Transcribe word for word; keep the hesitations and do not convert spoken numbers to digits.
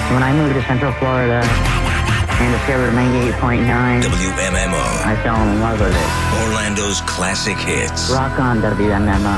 When I moved to Central Florida and discovered ninety-eight point nine, W M M O. I fell in love with it. Orlando's classic hits. Rock on, W M M O.